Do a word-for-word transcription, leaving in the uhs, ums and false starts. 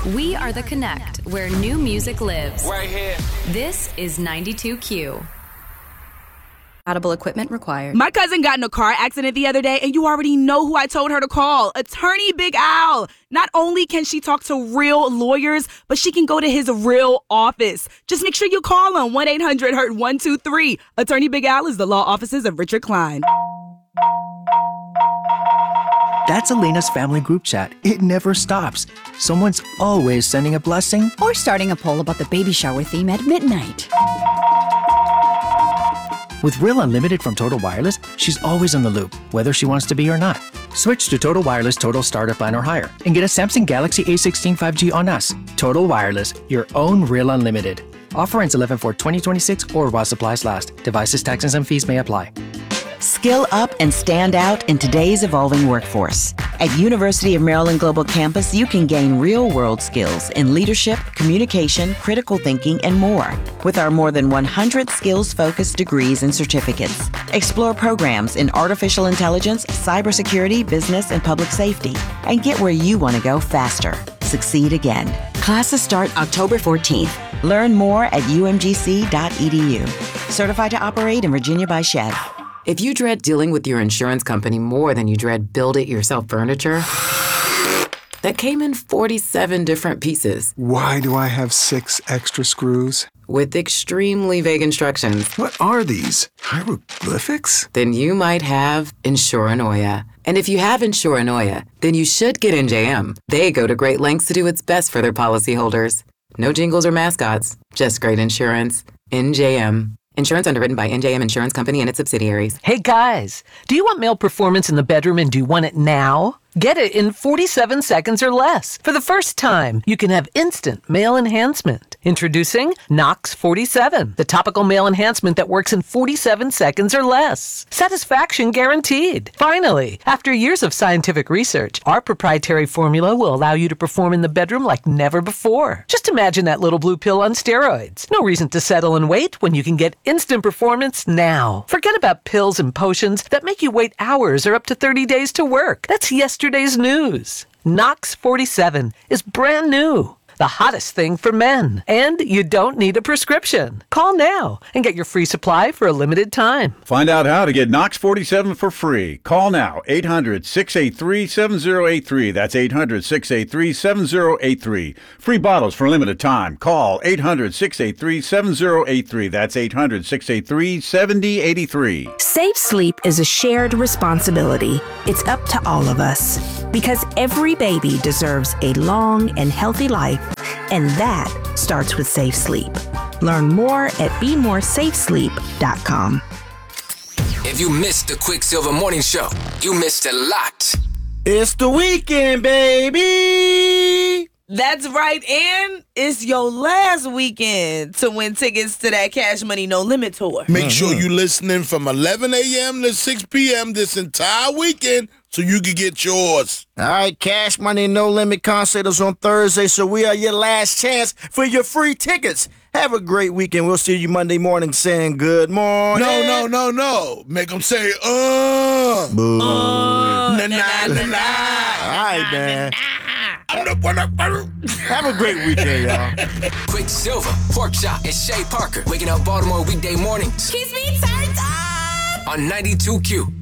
We are the Connect, where new music lives. Right here. This is ninety-two Q. Compatible equipment required. My cousin got in a car accident the other day, and you already know who I told her to call. Attorney Big Al. Not only can she talk to real lawyers, but she can go to his real office. Just make sure you call him, one eight hundred hurt one two three. Attorney Big Al is the law offices of Richard Klein. That's Elena's family group chat. It never stops. Someone's always sending a blessing or starting a poll about the baby shower theme at midnight. With Real Unlimited from Total Wireless, she's always in the loop, whether she wants to be or not. Switch to Total Wireless Total Starter Plan or higher and get a Samsung Galaxy A sixteen five G on us. Total Wireless, your own Real Unlimited. Offer ends eleven four twenty twenty-six or while supplies last. Devices, taxes, and fees may apply. Skill up and stand out in today's evolving workforce. At University of Maryland Global Campus, you can gain real-world skills in leadership, communication, critical thinking, and more. With our more than one hundred skills-focused degrees and certificates. Explore programs in artificial intelligence, cybersecurity, business, and public safety. And get where you want to go faster. Succeed again. Classes start October fourteenth. Learn more at u m g c dot e d u. Certified to operate in Virginia by S H E V. If you dread dealing with your insurance company more than you dread build-it-yourself furniture that came in forty-seven different pieces. Why do I have six extra screws? With extremely vague instructions. What are these? Hieroglyphics? Then you might have Insuranoia. And if you have Insuranoia, then you should get N J M. They go to great lengths to do its best for their policyholders. No jingles or mascots, just great insurance. N J M. Insurance underwritten by N J M Insurance Company and its subsidiaries. Hey guys, do you want male performance in the bedroom and do you want it now? Get it in forty-seven seconds or less. For the first time, you can have instant male enhancement. Introducing Nox forty-seven, the topical male enhancement that works in forty-seven seconds or less. Satisfaction guaranteed. Finally, after years of scientific research, our proprietary formula will allow you to perform in the bedroom like never before. Just imagine that little blue pill on steroids. No reason to settle and wait when you can get instant performance now. Forget about pills and potions that make you wait hours or up to thirty days to work. That's yesterday's news. Nox forty-seven is brand new. The hottest thing for men. And you don't need a prescription. Call now and get your free supply for a limited time. Find out how to get Nox forty-seven for free. Call now, eight hundred, six eight three, seven zero eight three. That's eight hundred, six eight three, seven zero eight three. Free bottles for a limited time. Call eight hundred, six eight three, seven zero eight three. That's eight hundred, six eight three, seven zero eight three. Safe sleep is a shared responsibility. It's up to all of us. Because every baby deserves a long and healthy life, and that starts with Safe Sleep. Learn more at be more safe sleep dot com. If you missed the Quicksilver Morning Show, you missed a lot. It's the weekend, baby! That's right, and it's your last weekend to win tickets to that Cash Money No Limit tour. Make mm-hmm. sure you listening from eleven a.m. to six p.m. this entire weekend so you can get yours. All right, Cash Money No Limit concert is on Thursday, so we are your last chance for your free tickets. Have a great weekend. We'll see you Monday morning saying good morning. No, no, no, no. Make them say, uh. Boo. Uh, na, na, na, na. All right, man. Have a great weekend, y'all. Quicksilver, Porkchop, and Shay Parker. Waking up Baltimore weekday mornings. Keeps me turned up. On ninety-two Q.